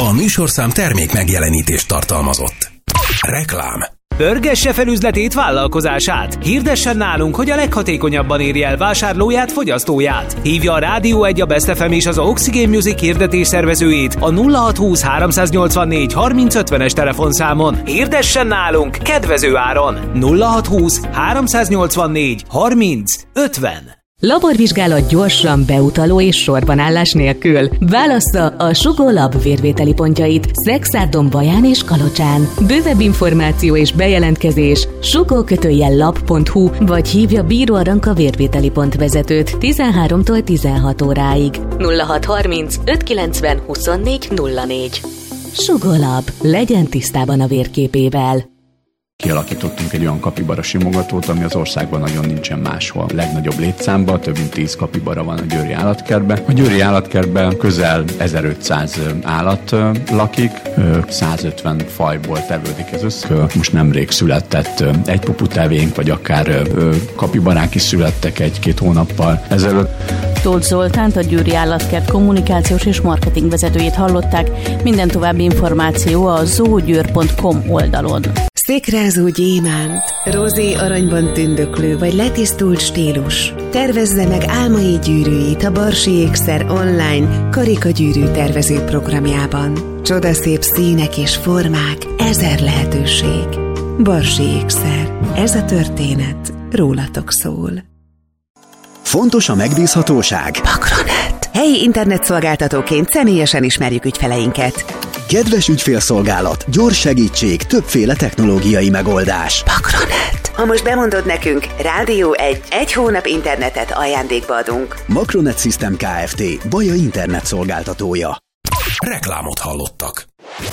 A műsorszám termék megjelenítést tartalmazott. Reklám. Pörgesse fel üzletét, vállalkozását. Hirdessen nálunk, hogy a leghatékonyabban érje el vásárlóját, fogyasztóját. Hívja a Rádió 1, a Best FM és az Oxygen Music hirdetés szervezőjét a 0620 384 3050-es telefonszámon. Hirdessen nálunk kedvező áron. 0620 384 3050. Laborvizsgálat gyorsan, beutaló és sorbanállás nélkül. Válassza a Sugó Lab vérvételi pontjait Szexárdon, Baján és Kalocsán. Bővebb információ és bejelentkezés sugó-lab.hu vagy hívja Bíró Aranka vérvételi pont vezetőt 13-tól 16 óráig. 0630 590 24 04. Sugó Lab. Legyen tisztában a vérképével. Kialakítottunk egy olyan kapibara simogatót, ami az országban nagyon nincsen máshol. A legnagyobb létszámban több mint 10 kapibara van a győri állatkertben. A győri állatkertben közel 1500 állat lakik, 150 fajból tevődik ez össze. Most nemrég született egy puputevénk, vagy akár kapibarák is születtek 1-2 hónappal ezelőtt. Tóth Zoltánt, a Győri Állatkert kommunikációs és marketing vezetőjét hallották. Minden további információ a zoogyőr.com oldalon. Székrázó gyémánt, rozé aranyban tündöklő vagy letisztult stílus. Tervezze meg álmai gyűrűit a Barsi Ékszer online karikagyűrű tervező programjában. Csodaszép színek és formák, 1000 lehetőség. Barsi Ékszer. Ez a történet rólatok szól. Fontos a megbízhatóság? Makronet. Helyi internetszolgáltatóként személyesen ismerjük ügyfeleinket. Kedves ügyfélszolgálat, gyors segítség, többféle technológiai megoldás. Makronet. Ha most bemondod nekünk, Rádió 1 hónap internetet ajándékba adunk. Makronet System Kft. Baja internet szolgáltatója. Reklámot hallottak.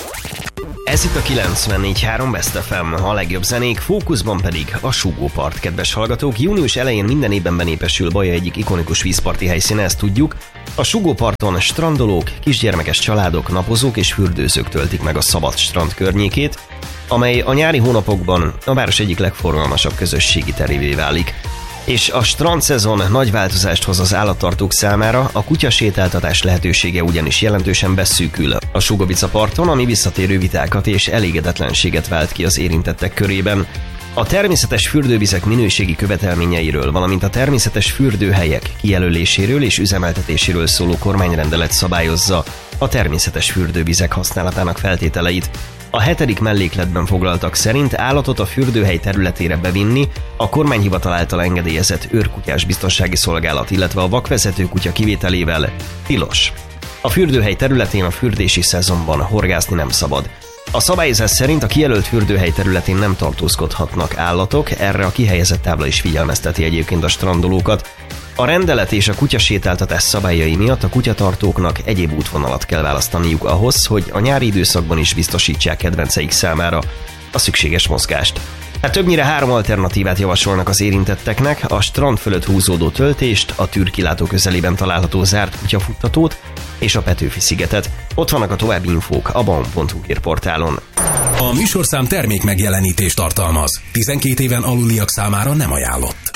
Ez itt a 94.3 Best FM, a legjobb zenék, fókuszban pedig a Sugópart. Kedves hallgatók, június elején minden évben benépesül Baja egyik ikonikus vízparti helyszíne, ezt tudjuk. A Sugóparton strandolók, kisgyermekes családok, napozók és fürdőzők töltik meg a szabad strand környékét, amely a nyári hónapokban a város egyik legforgalmasabb közösségi terévé válik. És a strandszezon nagy változást hoz az állattartók számára, a kutyasétáltatás lehetősége ugyanis jelentősen beszűkül a Sugovica parton, ami visszatérő vitákat és elégedetlenséget vált ki az érintettek körében. A természetes fürdővizek minőségi követelményeiről, valamint a természetes fürdőhelyek kijelöléséről és üzemeltetéséről szóló kormányrendelet szabályozza a természetes fürdővizek használatának feltételeit. A 7. mellékletben foglaltak szerint állatot a fürdőhely területére bevinni a kormányhivatal által engedélyezett őrkutyás biztonsági szolgálat, illetve a vakvezető kutya kivételével tilos. A fürdőhely területén a fürdési szezonban horgászni nem szabad. A szabályozás szerint a kijelölt fürdőhely területén nem tartózkodhatnak állatok, erre a kihelyezett tábla is figyelmezteti egyébként a strandolókat. A rendelet és a kutyasétáltatás szabályai miatt a kutyatartóknak egyéb útvonalat kell választaniuk ahhoz, hogy a nyári időszakban is biztosítsák kedvenceik számára a szükséges mozgást. Hát többnyire 3 alternatívát javasolnak az érintetteknek: a strand fölött húzódó töltést, a tűrkilátó közelében található zárt kutyafuttatót és a Petőfi-szigetet. Ott vannak a további infók a baum.hu hírportálon. A műsorszám termék megjelenítést tartalmaz. 12 éven aluliak számára nem ajánlott.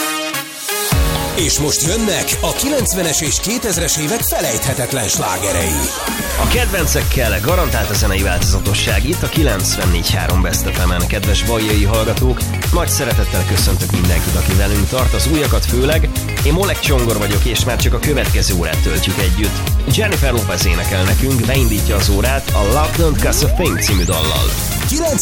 És most jönnek a 90-es és 2000-es évek felejthetetlen slágerei. A kedvencekkel garantált a zenei változatosság itt a 94.3 Best FM-en. Kedves bajai hallgatók, nagy szeretettel köszöntök mindenkit, aki velünk tart, az újakat főleg. Én Molek Csongor vagyok, és már csak a következő órát töltjük együtt. Jennifer Lopez énekel nekünk, beindítja az órát a Love Don't Cost a Thing című dallal.